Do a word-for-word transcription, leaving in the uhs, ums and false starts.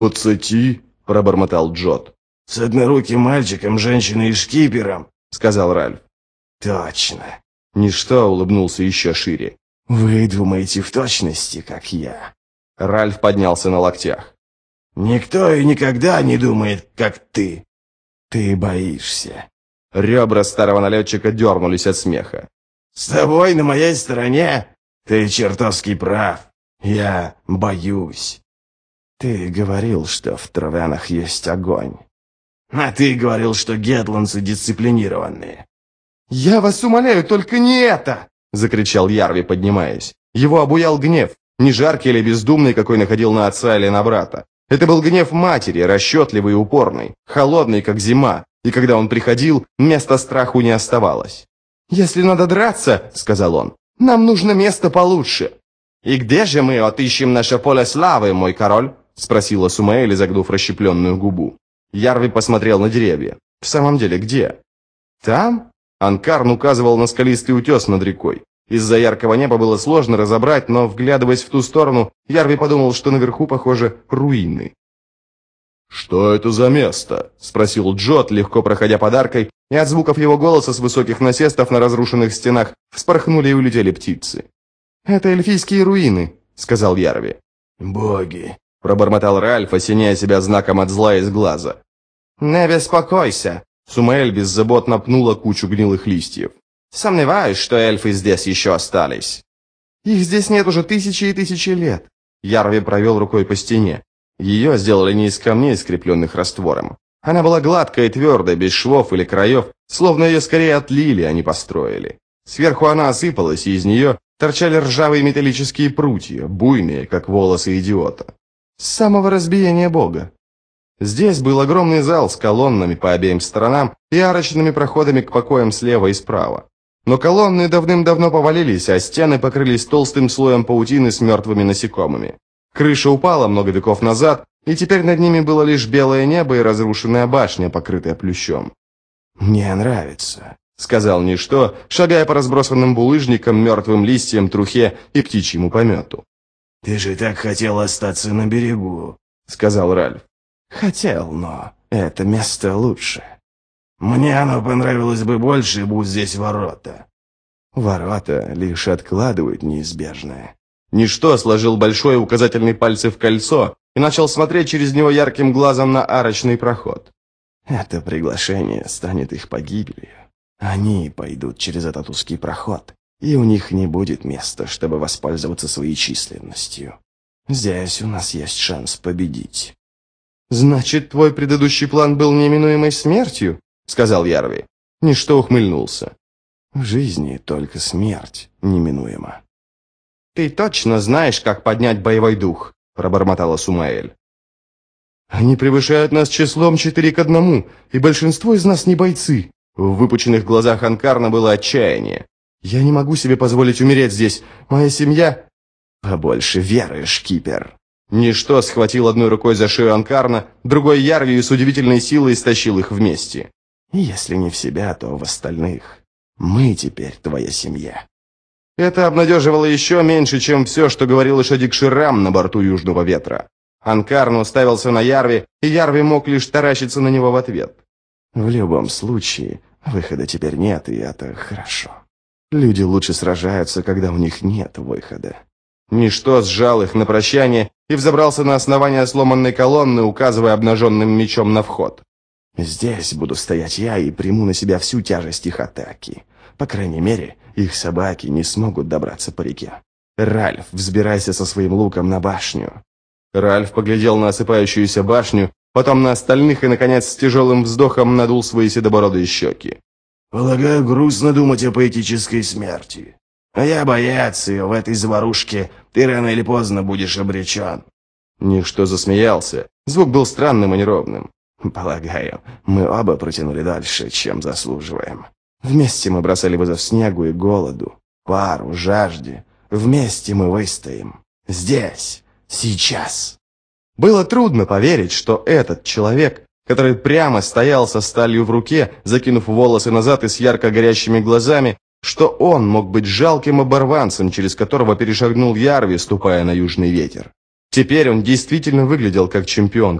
«Двадцати?» – пробормотал Джот. «С одноруким мальчиком, женщиной и шкипером», – сказал Ральф. «Точно». Ничто улыбнулся еще шире. «Вы думаете в точности, как я?» Ральф поднялся на локтях. «Никто и никогда не думает, как ты. Ты боишься». Ребра старого налетчика дернулись от смеха. «С тобой на моей стороне? Ты чертовски прав. Я боюсь. Ты говорил, что в Травянах есть огонь. А ты говорил, что гетландцы дисциплинированные». «Я вас умоляю, только не это!» — закричал Ярви, поднимаясь. Его обуял гнев, не жаркий или бездумный, какой находил на отца или на брата. Это был гнев матери, расчетливый и упорный, холодный, как зима, и когда он приходил, места страху не оставалось. «Если надо драться, — сказал он, — нам нужно место получше». «И где же мы отыщем наше поле славы, мой король?» — спросила Сумаэль, изогнув расщепленную губу. Ярви посмотрел на деревья. «В самом деле, где?» «Там?» Анкарн указывал на скалистый утес над рекой. Из-за яркого неба было сложно разобрать, но, вглядываясь в ту сторону, Ярви подумал, что наверху, похоже, руины. «Что это за место?» – спросил Джот, легко проходя под аркой, и от звуков его голоса с высоких насестов на разрушенных стенах вспорхнули и улетели птицы. «Это эльфийские руины», – сказал Ярви. «Боги», – пробормотал Ральф, осеняя себя знаком от зла из глаза. «Не беспокойся», – Сумаэль беззаботно пнула кучу гнилых листьев. «Сомневаюсь, что эльфы здесь еще остались». «Их здесь нет уже тысячи и тысячи лет», – Ярви провел рукой по стене. Ее сделали не из камней, скрепленных раствором. Она была гладкой и твердой, без швов или краев, словно ее скорее отлили, а не построили. Сверху она осыпалась, и из нее торчали ржавые металлические прутья, буйные, как волосы идиота. С самого разбиения бога. Здесь был огромный зал с колоннами по обеим сторонам и арочными проходами к покоям слева и справа. Но колонны давным-давно повалились, а стены покрылись толстым слоем паутины с мертвыми насекомыми. Крыша упала много веков назад, и теперь над ними было лишь белое небо и разрушенная башня, покрытая плющом. «Мне нравится», — сказал Ничто, шагая по разбросанным булыжникам, мертвым листьям, трухе и птичьему помету. «Ты же так хотел остаться на берегу», — сказал Ральф. «Хотел, но это место лучше. Мне оно понравилось бы больше, будь здесь ворота». «Ворота лишь откладывают неизбежное». Ничто сложил большой и указательный пальцы в кольцо и начал смотреть через него ярким глазом на арочный проход. «Это приглашение станет их погибелью. Они пойдут через этот узкий проход, и у них не будет места, чтобы воспользоваться своей численностью. Здесь у нас есть шанс победить». «Значит, твой предыдущий план был неминуемой смертью?» — сказал Ярви. Ничто ухмыльнулся. «В жизни только смерть неминуема». «Ты точно знаешь, как поднять боевой дух?» — пробормотала Сумаэль. «Они превышают нас числом четыре к одному, и большинство из нас не бойцы». В выпученных глазах Анкарна было отчаяние. «Я не могу себе позволить умереть здесь. Моя семья...» «Побольше веры, шкипер». Ничто схватил одной рукой за шею Анкарна, другой Ярви и с удивительной силой стащил их вместе. «Если не в себя, то в остальных. Мы теперь твоя семья». Это обнадеживало еще меньше, чем все, что говорил Ишадик Ширам на борту Южного Ветра. Анкарн уставился на Ярви, и Ярви мог лишь таращиться на него в ответ. «В любом случае, выхода теперь нет, и это хорошо. Люди лучше сражаются, когда у них нет выхода». Ничто сжал их на прощание и взобрался на основание сломанной колонны, указывая обнаженным мечом на вход. «Здесь буду стоять я и приму на себя всю тяжесть их атаки. По крайней мере, их собаки не смогут добраться по реке. Ральф, взбирайся со своим луком на башню». Ральф поглядел на осыпающуюся башню, потом на остальных и, наконец, с тяжелым вздохом надул свои седобородые щеки. «Полагаю, грустно думать о поэтической смерти. А я боец, и в этой заварушке ты рано или поздно будешь обречен». Ничто засмеялся. Звук был странным и неровным. «Полагаю, мы оба протянули дальше, чем заслуживаем. Вместе мы бросали вызов снегу и голоду, пару, жажде. Вместе мы выстоим. Здесь, сейчас». Было трудно поверить, что этот человек, который прямо стоял со сталью в руке, закинув волосы назад и с ярко горящими глазами, что он мог быть жалким оборванцем, через которого перешагнул Ярви, ступая на южный ветер. Теперь он действительно выглядел как чемпион,